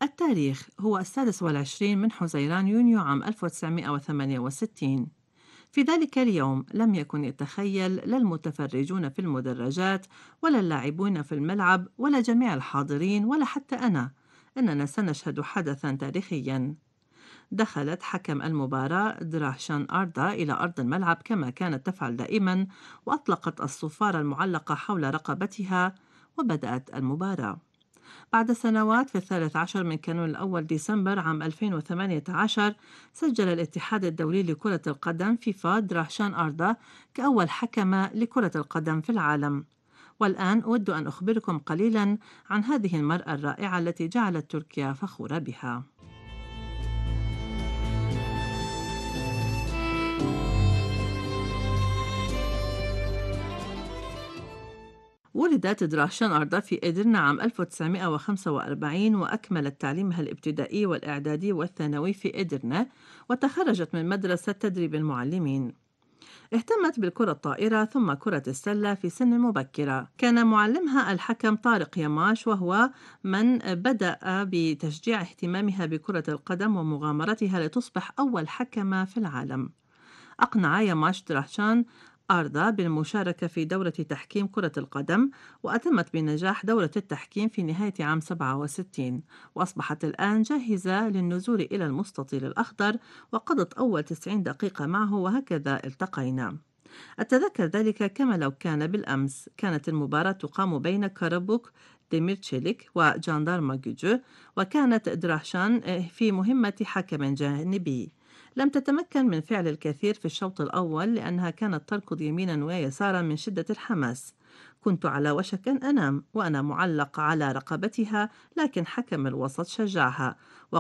التاريخ هو 26 من حزيران يونيو عام 1968. في ذلك اليوم لم يكن يتخيل لا المتفرجون في المدرجات ولا اللاعبون في الملعب ولا جميع الحاضرين ولا حتى أنا أننا سنشهد حدثا تاريخيا. دخلت حكم المباراة دراشان أردا إلى أرض الملعب كما كانت تفعل دائما، وأطلقت الصفارة المعلقة حول رقبتها، وبدأت المباراة. بعد سنوات، في 13 من كانون الأول ديسمبر عام 2018، سجل الاتحاد الدولي لكرة القدم فيفا دراشان أردا كأول حكم لكرة القدم في العالم. والآن أود أن أخبركم قليلا عن هذه المرأة الرائعة التي جعلت تركيا فخورة بها. ولدت دراشان أردا في إدرنا عام 1945، وأكملت تعليمها الابتدائي والإعدادي والثانوي في إدرنا، وتخرجت من مدرسة تدريب المعلمين. اهتمت بالكرة الطائرة ثم كرة السلة في سن مبكرة. كان معلمها الحكم طارق يماش، وهو من بدأ بتشجيع اهتمامها بكرة القدم ومغامرتها لتصبح أول حكمة في العالم. أقنع ياماش دراشان أردا بالمشاركة في دورة تحكيم كرة القدم، وأتمت بنجاح دورة التحكيم في نهاية عام 67، وأصبحت الآن جاهزة للنزول إلى المستطيل الأخضر، وقضت أول 90 دقيقة معه، وهكذا التقينا. أتذكر ذلك كما لو كان بالأمس. كانت المباراة تقام بين كارابوك ديميرتشيليك وجاندارما جوجو، وكانت دراشان في مهمة حكم جانبي. لم تتمكن من فعل الكثير في الشوط الأول لأنها كانت تركض يمينا ويسارا من شدة الحماس. كنت على وشك أن أنام وأنا معلق على رقبتها، لكن حكم الوسط شجعها